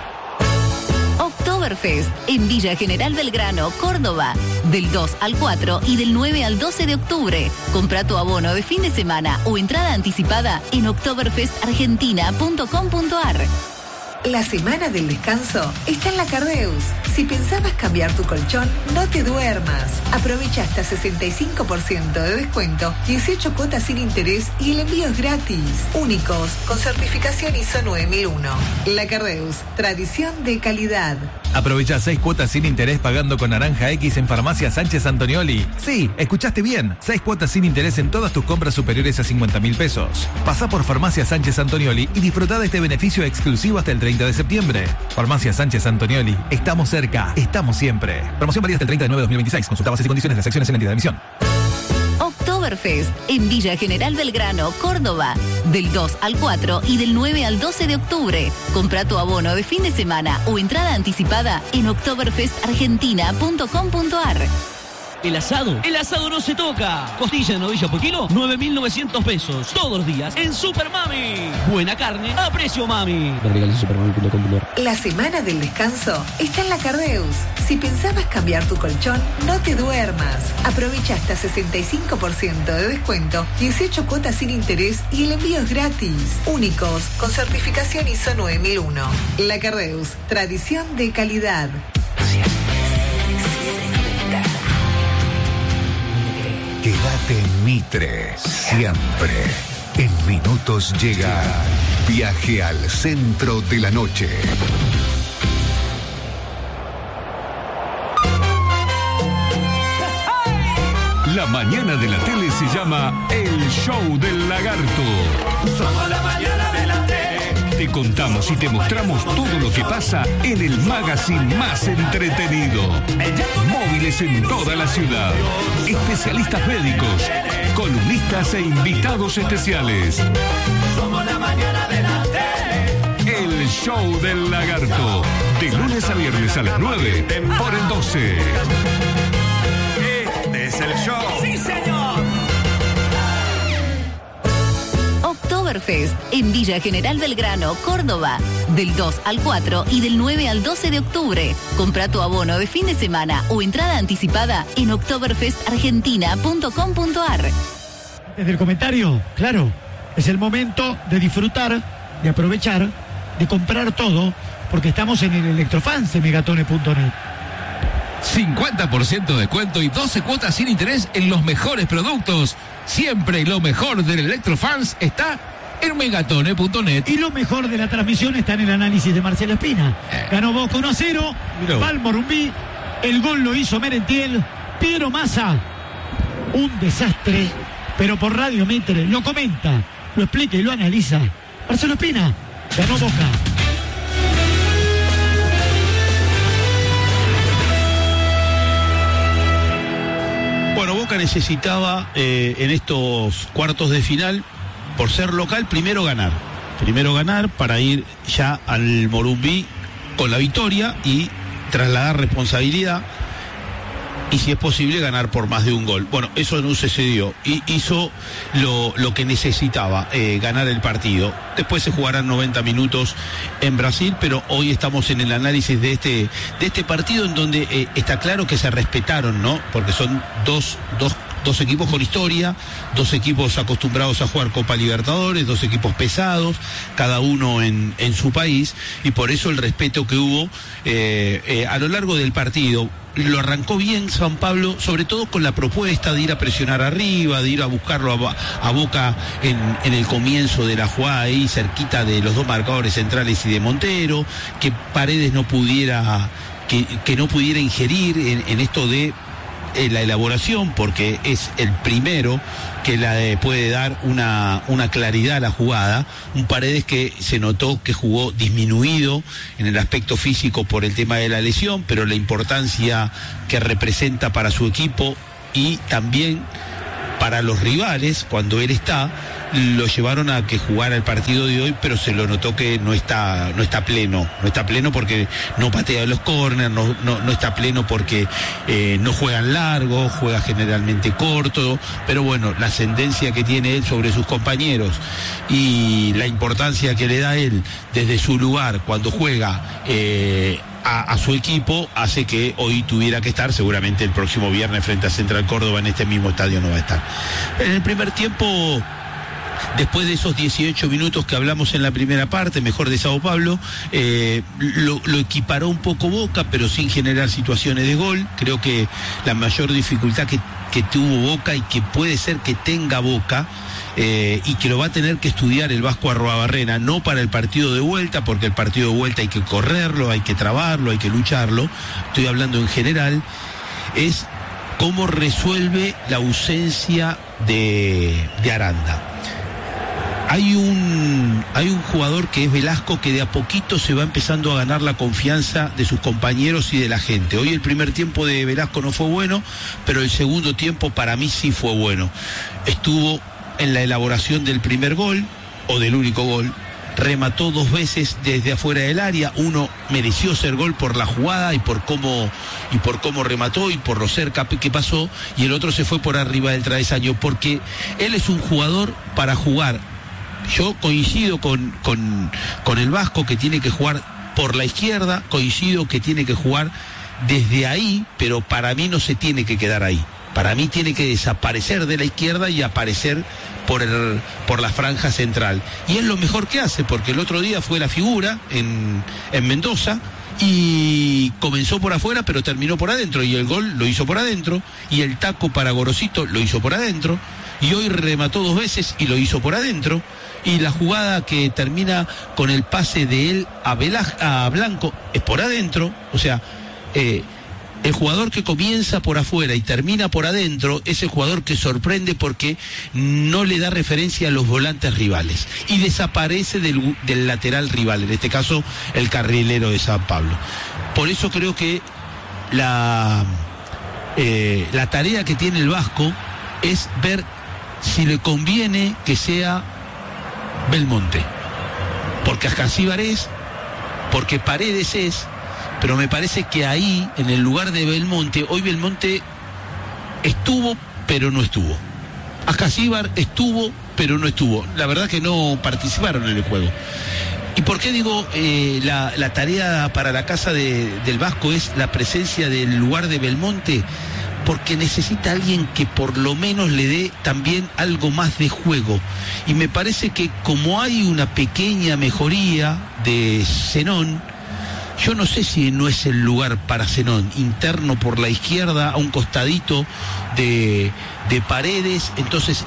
Oktoberfest en Villa General Belgrano, Córdoba. Del dos al cuatro y del nueve al doce de octubre. Compra tu abono de fin de semana o entrada anticipada en oktoberfest argentina punto com punto ar. La semana del descanso está en la Cardeus. Si pensabas cambiar tu colchón, no te duermas. Aprovecha hasta sesenta y cinco por ciento de descuento, dieciocho cuotas sin interés y el envío es gratis. Únicos, con certificación I S O nueve mil uno. La Cardeus, tradición de calidad. Aprovecha seis cuotas sin interés pagando con Naranja X en Farmacia Sánchez Antonioli. Sí, escuchaste bien. Seis cuotas sin interés en todas tus compras superiores a cincuenta mil pesos. Pasá por Farmacia Sánchez Antonioli y disfrutá de este beneficio exclusivo hasta el treinta de septiembre. Farmacia Sánchez Antonioli. Estamos cerca. Estamos siempre. Promoción válida hasta el treinta de noviembre de dos mil veintiséis. Consulta bases y condiciones de las secciones en la entidad de emisión. Oktoberfest en Villa General Belgrano, Córdoba. Del dos al cuatro y del nueve al doce de octubre. Compra tu abono de fin de semana o entrada anticipada en oktoberfest argentina punto com punto ar. El asado, el asado no se toca. Costilla de novilla por kilo, nueve mil novecientos pesos. Todos los días en Super Mami. Buena carne a precio mami. La semana del descanso está en la Cardeus. Si pensabas cambiar tu colchón, no te duermas. Aprovecha hasta sesenta y cinco por ciento de descuento, dieciocho cuotas sin interés y el envío es gratis. Únicos, con certificación I S O nueve mil uno. La Cardeus, tradición de calidad. Quédate en Mitre, siempre. En minutos llega Viaje al Centro de la Noche. La mañana de la tele se llama El Show del Lagarto. Somos la mañana de la tele. Te contamos y te mostramos todo lo que pasa en el magazine más entretenido. Móviles en toda la ciudad. Especialistas médicos, columnistas e invitados especiales. Somos la mañana de la tele. El Show del Lagarto. De lunes a viernes a las nueve por el doce. Este es el show. ¡Sí, señor! Oktoberfest en Villa General Belgrano, Córdoba. Del dos al cuatro y del nueve al doce de octubre. Compra tu abono de fin de semana o entrada anticipada en oktoberfest argentina punto com punto ar. Desde el comentario, claro, es el momento de disfrutar, de aprovechar, de comprar todo, porque estamos en el Electrofans de megatone punto net. cincuenta por ciento de descuento y doce cuotas sin interés en los mejores productos. Siempre lo mejor del Electrofans está en megatone punto net. Y lo mejor de la transmisión está en el análisis de Marcelo Espina. Eh. Ganó Boca uno a cero, va al Morumbí, el gol lo hizo Merentiel, Piero Massa, un desastre, pero por Radio Mitre lo comenta, lo explica y lo analiza. Marcelo Espina, ganó Boca. Bueno, Boca necesitaba eh, en estos cuartos de final, por ser local, primero ganar. Primero ganar para ir ya al Morumbí con la victoria y trasladar responsabilidad. Y si es posible ganar por más de un gol. Bueno, eso no sucedió y hizo lo, lo que necesitaba, eh, ganar el partido. Después se jugarán noventa minutos en Brasil, pero hoy estamos en el análisis de este, de este partido en donde eh, está claro que se respetaron, ¿no? Porque son dos, dos dos equipos con historia, dos equipos acostumbrados a jugar Copa Libertadores, dos equipos pesados, cada uno en, en su país, y por eso el respeto que hubo eh, eh, a lo largo del partido. Lo arrancó bien San Pablo, sobre todo con la propuesta de ir a presionar arriba, de ir a buscarlo a, a Boca en, en el comienzo de la jugada, ahí cerquita de los dos marcadores centrales y de Montero, que Paredes no pudiera, que, que no pudiera ingerir en, en esto de eh, la elaboración, porque es el primero que la eh, puede dar una, una claridad a la jugada. Un Paredes que se notó que jugó disminuido en el aspecto físico por el tema de la lesión, pero la importancia que representa para su equipo y también para los rivales cuando él está, lo llevaron a que jugara el partido de hoy, pero se lo notó que no está, no está pleno, no está pleno porque no patea los córneres, no, no, no está pleno porque eh, no juegan largo, juega generalmente corto, pero bueno, la ascendencia que tiene él sobre sus compañeros y la importancia que le da él desde su lugar cuando juega eh, A, a su equipo hace que hoy tuviera que estar, seguramente el próximo viernes frente a Central Córdoba en este mismo estadio no va a estar. En el primer tiempo, después de esos dieciocho minutos que hablamos en la primera parte, mejor de Sao Paulo, eh, lo, lo equiparó un poco Boca, pero sin generar situaciones de gol. Creo que la mayor dificultad que, que tuvo Boca y que puede ser que tenga Boca, Eh, y que lo va a tener que estudiar el Vasco Arruabarrena, no para el partido de vuelta, porque el partido de vuelta hay que correrlo, hay que trabarlo, hay que lucharlo, estoy hablando en general, es cómo resuelve la ausencia de, de Aranda. Hay un, hay un jugador que es Velasco que de a poquito se va empezando a ganar la confianza de sus compañeros y de la gente. Hoy el primer tiempo de Velasco no fue bueno, pero el segundo tiempo para mí sí fue bueno. Estuvo en la elaboración del primer gol, o del único gol, remató dos veces desde afuera del área, uno mereció ser gol por la jugada y por cómo, y por cómo remató y por lo cerca que pasó, y el otro se fue por arriba del travesaño, porque él es un jugador para jugar. Yo coincido con, con, con el Vasco que tiene que jugar por la izquierda, coincido que tiene que jugar desde ahí, pero para mí no se tiene que quedar ahí. Para mí tiene que desaparecer de la izquierda y aparecer por, el, por la franja central. Y es lo mejor que hace, porque el otro día fue la figura en, en Mendoza y comenzó por afuera, pero terminó por adentro. Y el gol lo hizo por adentro, y el taco para Gorosito lo hizo por adentro. Y hoy remató dos veces y lo hizo por adentro. Y la jugada que termina con el pase de él a, Velaj, a Blanco es por adentro. O sea... Eh, el jugador que comienza por afuera y termina por adentro es el jugador que sorprende porque no le da referencia a los volantes rivales y desaparece del, del lateral rival, en este caso el carrilero de San Pablo. Por eso creo que la, eh, la tarea que tiene el Vasco es ver si le conviene que sea Belmonte, porque Ascasíbar es, porque Paredes es, pero me parece que ahí, en el lugar de Belmonte, hoy Belmonte estuvo, pero no estuvo. Ascasíbar estuvo, pero no estuvo. La verdad que no participaron en el juego. ¿Y por qué digo eh, la, la tarea para la casa de, del Vasco es la presencia del lugar de Belmonte? Porque necesita alguien que por lo menos le dé también algo más de juego. Y me parece que como hay una pequeña mejoría de Zenón, yo no sé si no es el lugar para Zenón, interno por la izquierda, a un costadito de, de Paredes. Entonces,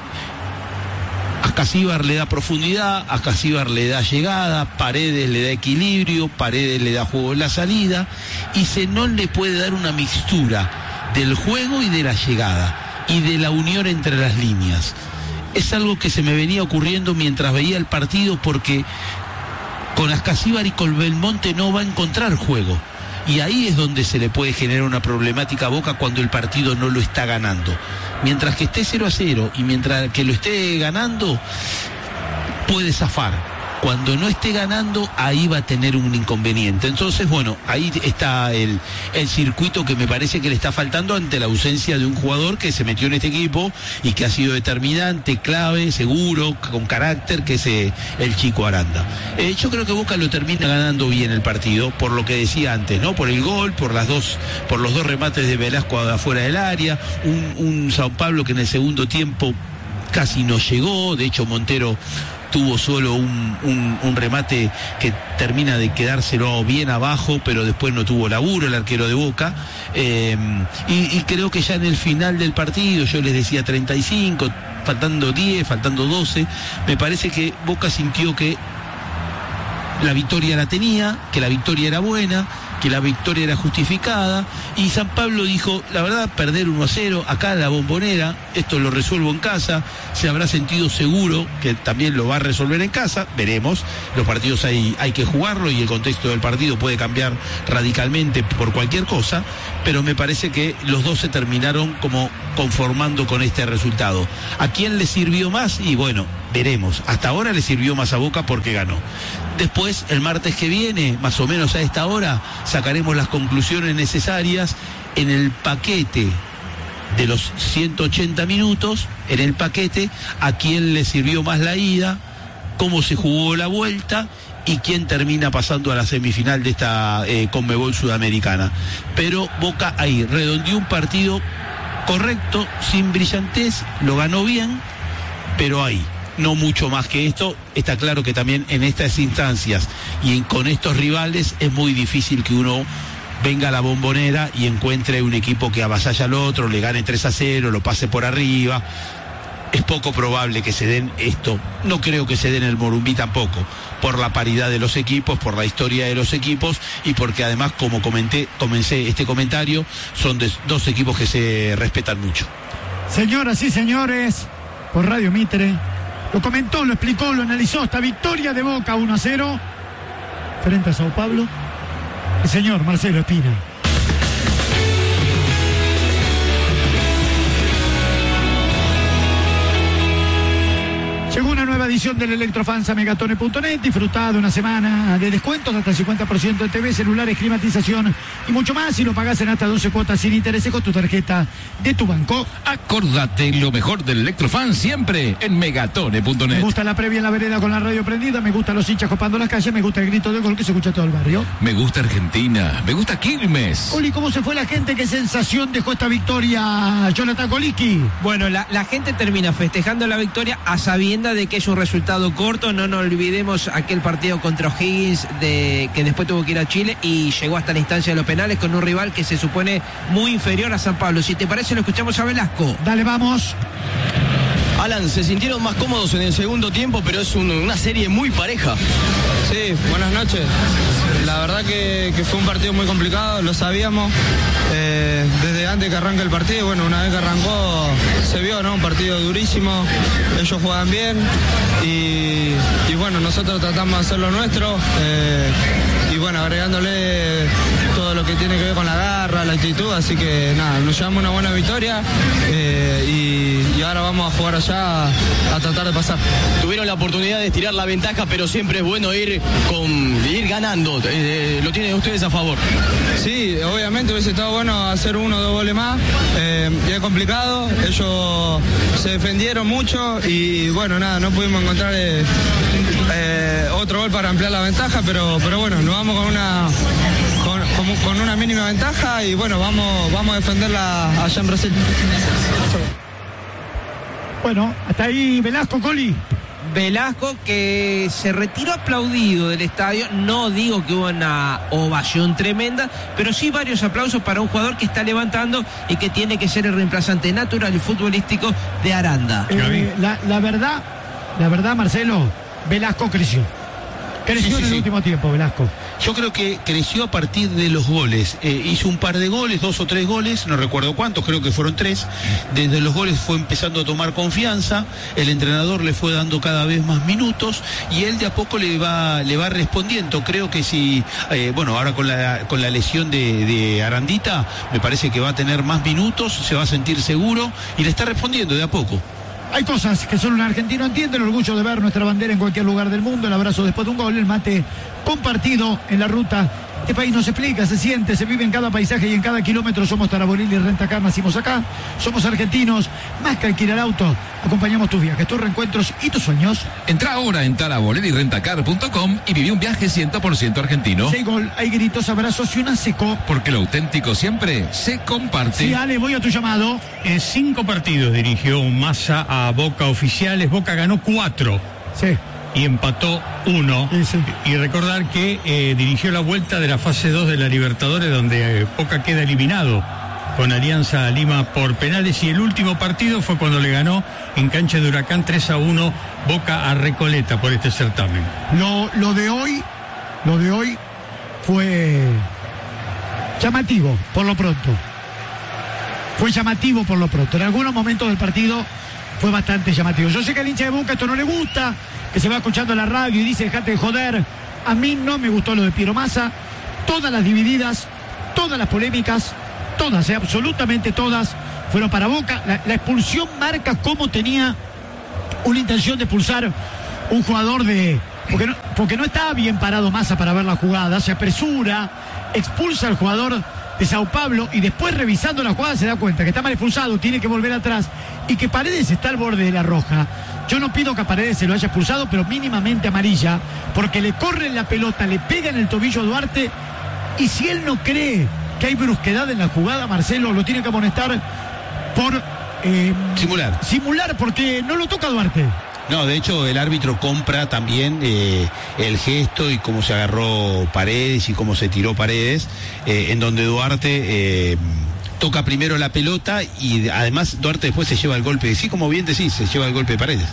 Ascasíbar le da profundidad, Ascasíbar le da llegada, Paredes le da equilibrio, Paredes le da juego en la salida, y Zenón le puede dar una mixtura del juego y de la llegada, y de la unión entre las líneas. Es algo que se me venía ocurriendo mientras veía el partido, porque con Ascasíbar y con Belmonte no va a encontrar juego. Y ahí es donde se le puede generar una problemática a Boca cuando el partido no lo está ganando. Mientras que esté cero a cero y mientras que lo esté ganando, puede zafar. Cuando no esté ganando, ahí va a tener un inconveniente. Entonces, bueno, ahí está el, el circuito que me parece que le está faltando ante la ausencia de un jugador que se metió en este equipo y que ha sido determinante, clave, seguro, con carácter, que es eh, el Chico Aranda. Eh, yo creo que Boca lo termina ganando bien el partido, por lo que decía antes, ¿no? Por el gol, por las dos, por los dos remates de Velasco afuera del área, un, un Sao Paulo que en el segundo tiempo casi no llegó, de hecho Montero tuvo solo un, un, un remate que termina de quedárselo bien abajo, pero después no tuvo laburo el arquero de Boca, eh, y, y creo que ya en el final del partido, yo les decía treinta y cinco, faltando diez, faltando doce, me parece que Boca sintió que la victoria la tenía, que la victoria era buena, que la victoria era justificada, y San Pablo dijo, la verdad, perder uno a cero, acá en la Bombonera, esto lo resuelvo en casa, se habrá sentido seguro que también lo va a resolver en casa, veremos, los partidos hay, hay que jugarlo y el contexto del partido puede cambiar radicalmente por cualquier cosa, pero me parece que los dos se terminaron como conformando con este resultado. ¿A quién le sirvió más? Y bueno, veremos. Hasta ahora le sirvió más a Boca porque ganó. Después, el martes que viene, más o menos a esta hora, sacaremos las conclusiones necesarias en el paquete de los ciento ochenta minutos, en el paquete, a quién le sirvió más la ida, cómo se jugó la vuelta y quién termina pasando a la semifinal de esta eh, Conmebol Sudamericana. Pero Boca ahí redondeó un partido correcto, sin brillantez, lo ganó bien, pero ahí. No mucho más que esto. Está claro que también en estas instancias y en, con estos rivales es muy difícil que uno venga a la Bombonera y encuentre un equipo que avasalla al otro, le gane tres a cero, lo pase por arriba. Es poco probable que se den esto. No creo que se den el Morumbí tampoco, por la paridad de los equipos, por la historia de los equipos y porque además, como comenté, comencé este comentario, son de, dos equipos que se respetan mucho. Señoras y señores, por Radio Mitre, lo comentó, lo explicó, lo analizó, esta victoria de Boca uno a cero frente a Sao Paulo, el señor Marcelo Espina. Llegó una nueva edición del Electrofans a megatone punto net. Disfrutá de una semana de descuentos hasta el cincuenta por ciento de T V, celulares, climatización y mucho más. Y lo pagás en hasta doce cuotas sin intereses con tu tarjeta de tu banco. Acordate, lo mejor del Electrofans siempre en megatone punto net. Me gusta la previa en la vereda con la radio prendida. Me gustan los hinchas copando las calles. Me gusta el grito de gol que se escucha todo el barrio. Me gusta Argentina. Me gusta Quilmes. Oli, ¿cómo se fue la gente? ¿Qué sensación dejó esta victoria, Jonathan Coliski? Bueno, la, la gente termina festejando la victoria a sabiendas de que es un resultado corto. No nos olvidemos aquel partido contra O'Higgins de, que después tuvo que ir a Chile y llegó hasta la instancia de los penales con un rival que se supone muy inferior a San Pablo. Si te parece, lo escuchamos a Velasco. Dale, vamos. Alan, se sintieron más cómodos en el segundo tiempo, pero es un, una serie muy pareja. Sí, buenas noches. La verdad que, que fue un partido muy complicado, lo sabíamos. Eh, desde antes que arranque el partido, bueno, una vez que arrancó se vio, ¿no? Un partido durísimo, ellos juegan bien y, y bueno, nosotros tratamos de hacer lo nuestro eh, y bueno, agregándole todo lo que tiene que ver con la garra, la actitud, así que nada, nos llevamos una buena victoria eh, y, y ahora vamos a jugar allá a, a tratar de pasar. Tuvieron la oportunidad de estirar la ventaja, pero siempre es bueno ir, con, ir ganando, eh, lo tienen ustedes a favor. Sí, obviamente hubiese estado bueno hacer uno o dos goles más, eh, y es complicado, ellos se defendieron mucho y bueno, nada, no pudimos encontrar eh, eh, otro gol para ampliar la ventaja, pero, pero bueno, nos vamos con una con, con, con una mínima ventaja y bueno, vamos, vamos a defenderla allá en Brasil. Bueno, hasta ahí Velasco, Coli. Velasco, que se retiró aplaudido del estadio. No digo que hubo una ovación tremenda, pero sí varios aplausos para un jugador que está levantando y que tiene que ser el reemplazante natural y futbolístico de Aranda. Eh, la, la verdad, la verdad, Marcelo, Velasco creció. Creció sí, sí, en el sí. último tiempo, Velasco. Yo creo que creció a partir de los goles. Eh, hizo un par de goles, dos o tres goles, no recuerdo cuántos, creo que fueron tres. Desde los goles fue empezando a tomar confianza, el entrenador le fue dando cada vez más minutos y él de a poco le va, le va respondiendo. Creo que si, eh, bueno, ahora con la, con la lesión de, de Arandita, me parece que va a tener más minutos, se va a sentir seguro y le está respondiendo de a poco. Hay cosas que solo un argentino entiende, el orgullo de ver nuestra bandera en cualquier lugar del mundo, el abrazo después de un gol, el mate compartido en la ruta. Este país no se explica, se siente, se vive en cada paisaje y en cada kilómetro. Somos Taraborelli y Rentacar, nacimos acá, somos argentinos, más que alquilar auto, acompañamos tus viajes, tus reencuentros y tus sueños. Entra ahora en taraborelli rentacar punto com y viví un viaje cien por ciento argentino. Si hay gol, hay gritos, abrazos y una seco. Porque lo auténtico siempre se comparte. Sí, Ale, voy a tu llamado. En cinco partidos dirigió Massa a Boca oficiales, Boca ganó cuatro. Sí. Y empató uno. Sí, sí. Y recordar que eh, dirigió la vuelta de la fase dos de la Libertadores, donde eh, Boca queda eliminado con Alianza Lima por penales, y el último partido fue cuando le ganó en cancha de Huracán tres a uno Boca a Recoleta por este certamen. Lo, lo de hoy, lo de hoy fue llamativo por lo pronto. Fue llamativo por lo pronto. En algunos momentos del partido fue bastante llamativo. Yo sé que al hincha de Boca esto no le gusta, que se va escuchando la radio y dice dejate de joder. A mí no me gustó lo de Piero Massa. Todas las divididas, todas las polémicas, todas, eh, absolutamente todas, fueron para Boca. La, la expulsión marca cómo tenía una intención de expulsar un jugador de... Porque no, porque no estaba bien parado Massa para ver la jugada, se apresura, expulsa al jugador de Sao Paulo y después revisando la jugada se da cuenta que está mal expulsado, tiene que volver atrás y que Paredes está al borde de la roja. Yo no pido que a Paredes se lo haya expulsado, pero mínimamente amarilla, porque le corren la pelota, le pega en el tobillo a Duarte, y si él no cree que hay brusquedad en la jugada, Marcelo, lo tiene que amonestar por eh, simular. Simular, porque no lo toca Duarte. No, de hecho el árbitro compra también eh, el gesto y cómo se agarró Paredes y cómo se tiró Paredes, eh, en donde Duarte eh, toca primero la pelota y además Duarte después se lleva el golpe, sí, como bien decís, se lleva el golpe de Paredes.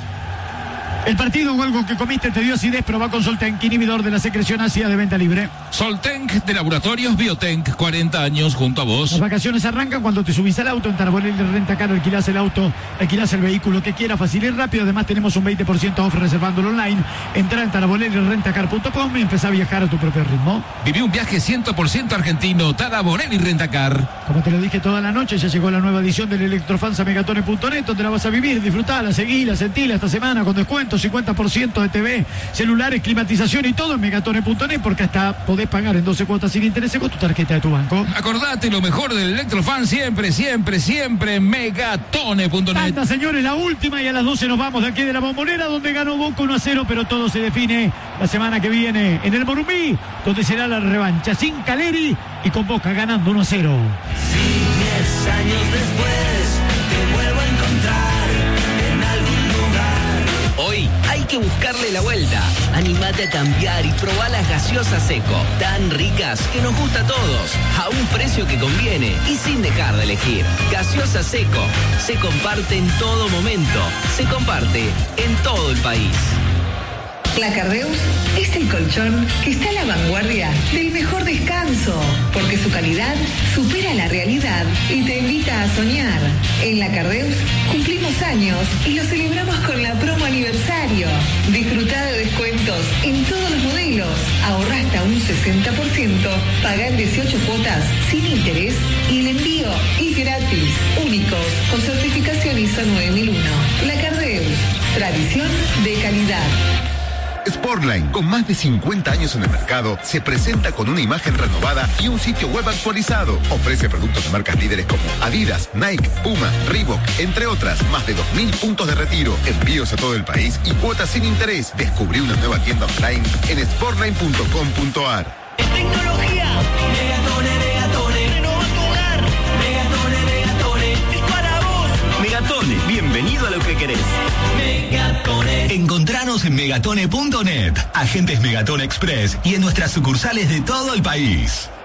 El partido o algo que comiste te dio acidez, probá con Soltenk, inhibidor de la secreción ácida, de venta libre. Soltenk de Laboratorios Biotenk, cuarenta años junto a vos. Las vacaciones arrancan cuando te subís al auto. En Taraborelli Rentacar alquilás el auto, alquilás el vehículo que quieras, fácil y rápido. Además tenemos un veinte por ciento off reservándolo online. Entrá en taraborelli rentacar punto com y empezá a viajar a tu propio ritmo. Viví un viaje cien por ciento argentino, Taraborelli Rentacar. Como te lo dije toda la noche, ya llegó la nueva edición del Electrofans a megatone punto net, donde la vas a vivir, disfrutala, seguila, sentila esta semana con descuento, cincuenta por ciento de T V, celulares, climatización y todo en megatone punto net, porque hasta podés pagar en doce cuotas sin intereses con tu tarjeta de tu banco. Acordate lo mejor del Electrofan siempre, siempre, siempre en megatone punto net. Tanta, señores, la última, y a las doce nos vamos de aquí de la Bombonera, donde ganó Boca uno a cero, pero todo se define la semana que viene en el Morumbí, donde será la revancha sin Caleri y con Boca ganando uno a cero. Si diez años después te vuelvo a encontrar en algún lugar. Hoy hay que buscarle la vuelta. Anímate a cambiar y probá las gaseosas Seco, tan ricas que nos gusta a todos, a un precio que conviene y sin dejar de elegir. Gaseosa Seco, se comparte en todo momento, se comparte en todo el país. La Cardeus es el colchón que está a la vanguardia del mejor descanso, porque su calidad supera la realidad y te invita a soñar. En La Cardeus cumplimos años y lo celebramos con la promo aniversario. Disfrutá de descuentos en todos los modelos, ahorra hasta un sesenta por ciento, paga en dieciocho cuotas sin interés y el envío es gratis. Únicos con certificación I S O nueve mil uno. La Cardeus, tradición de calidad. Sportline, con más de cincuenta años en el mercado, se presenta con una imagen renovada y un sitio web actualizado. Ofrece productos de marcas líderes como Adidas, Nike, Puma, Reebok, entre otras. Más de dos mil puntos de retiro, envíos a todo el país y cuotas sin interés. Descubrí una nueva tienda online en sportline punto com punto a r. Tecnología. Megatone, Megatone. Renova tu hogar. Megatone, Megatone. Es para vos. Megatone, bienvenido a lo que querés. Megatone. Encontranos en megatone punto net, agentes Megatone Express y en nuestras sucursales de todo el país.